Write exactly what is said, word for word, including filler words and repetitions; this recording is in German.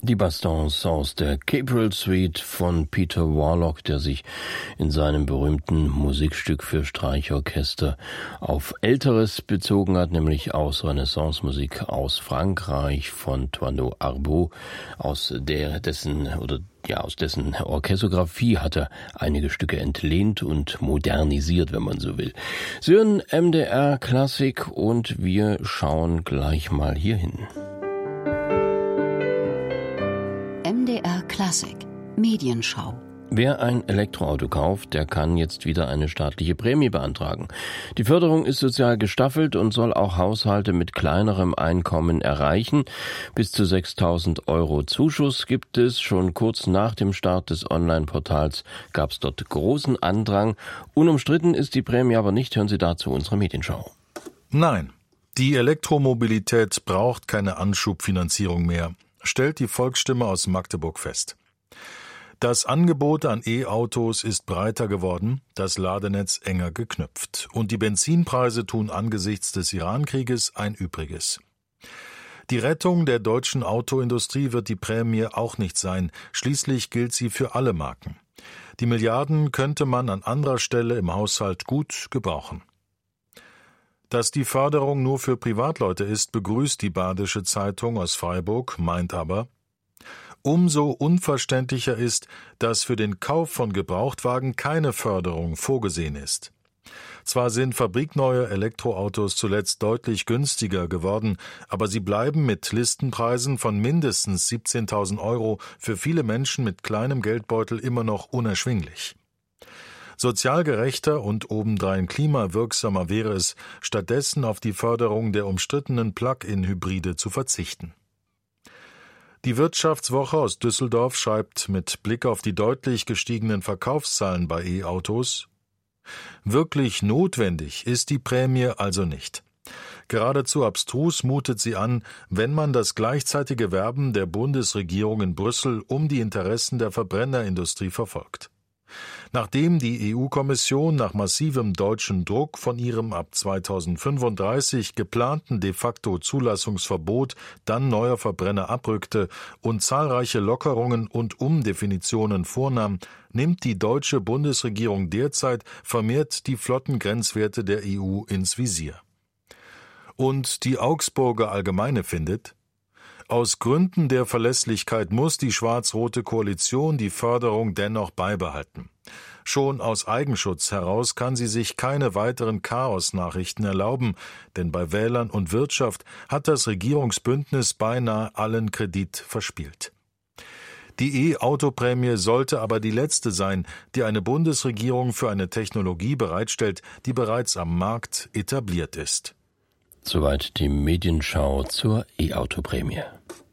Die Bastons aus der Cabrel Suite von Peter Warlock, der sich in seinem berühmten Musikstück für Streichorchester auf Älteres bezogen hat, nämlich aus Renaissance-Musik aus Frankreich von Toineau Arbeau, aus der dessen oder ja aus dessen Orchestrografie hat er einige Stücke entlehnt und modernisiert, wenn man so will. Sie hören M D R Klassik und wir schauen gleich mal hier hin. M D R Klassik Medienschau. Wer ein Elektroauto kauft, der kann jetzt wieder eine staatliche Prämie beantragen. Die Förderung ist sozial gestaffelt und soll auch Haushalte mit kleinerem Einkommen erreichen. Bis zu sechstausend Euro Zuschuss gibt es. Schon kurz nach dem Start des Online-Portals gab es dort großen Andrang. Unumstritten ist die Prämie aber nicht. Hören Sie dazu unsere Medienschau. Nein, die Elektromobilität braucht keine Anschubfinanzierung mehr, stellt die Volksstimme aus Magdeburg fest. Das Angebot an E-Autos ist breiter geworden, das Ladenetz enger geknüpft und die Benzinpreise tun angesichts des Iran-Krieges ein Übriges. Die Rettung der deutschen Autoindustrie wird die Prämie auch nicht sein, schließlich gilt sie für alle Marken. Die Milliarden könnte man an anderer Stelle im Haushalt gut gebrauchen. Dass die Förderung nur für Privatleute ist, begrüßt die Badische Zeitung aus Freiburg, meint aber, umso unverständlicher ist, dass für den Kauf von Gebrauchtwagen keine Förderung vorgesehen ist. Zwar sind fabrikneue Elektroautos zuletzt deutlich günstiger geworden, aber sie bleiben mit Listenpreisen von mindestens siebzehntausend Euro für viele Menschen mit kleinem Geldbeutel immer noch unerschwinglich. Sozial gerechter und obendrein klimawirksamer wäre es, stattdessen auf die Förderung der umstrittenen Plug-in-Hybride zu verzichten. Die Wirtschaftswoche aus Düsseldorf schreibt mit Blick auf die deutlich gestiegenen Verkaufszahlen bei E-Autos: Wirklich notwendig ist die Prämie also nicht. Geradezu abstrus mutet sie an, wenn man das gleichzeitige Werben der Bundesregierung in Brüssel um die Interessen der Verbrennerindustrie verfolgt. Nachdem die E U-Kommission nach massivem deutschen Druck von ihrem ab zweitausendfünfunddreißig geplanten de facto Zulassungsverbot dann neuer Verbrenner abrückte und zahlreiche Lockerungen und Umdefinitionen vornahm, nimmt die deutsche Bundesregierung derzeit vermehrt die Flottengrenzwerte der E U ins Visier. Und die Augsburger Allgemeine findet: Aus Gründen der Verlässlichkeit muss die schwarz-rote Koalition die Förderung dennoch beibehalten. Schon aus Eigenschutz heraus kann sie sich keine weiteren Chaos-Nachrichten erlauben, denn bei Wählern und Wirtschaft hat das Regierungsbündnis beinahe allen Kredit verspielt. Die E-Auto-Prämie sollte aber die letzte sein, die eine Bundesregierung für eine Technologie bereitstellt, die bereits am Markt etabliert ist. Soweit die Medienschau zur E-Auto-Prämie.